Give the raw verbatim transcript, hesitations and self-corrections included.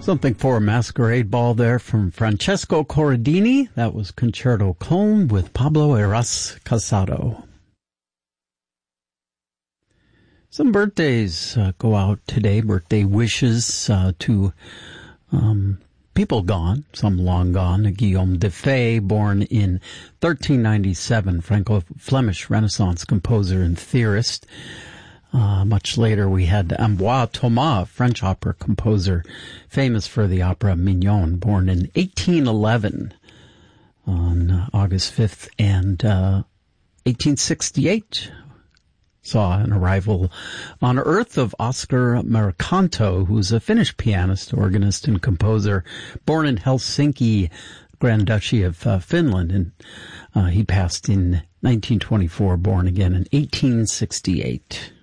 Something for a Masquerade Ball there from Francesco Corradini. That was Concerto Colm with Pablo Eras Casado. Some birthdays uh, go out today, birthday wishes uh, to um, people gone, some long gone. Guillaume de Fay, born in thirteen ninety-seven, Franco-Flemish Renaissance composer and theorist. Uh, much later we had Ambroise Thomas, French opera composer, famous for the opera Mignon, born in eighteen eleven on uh, August fifth, and uh, eighteen sixty-eight saw an arrival on Earth of Oscar Mercanto, who's a Finnish pianist, organist, and composer, born in Helsinki, Grand Duchy of uh, Finland, and uh, he passed in nineteen twenty-four, born again in eighteen sixty-eight.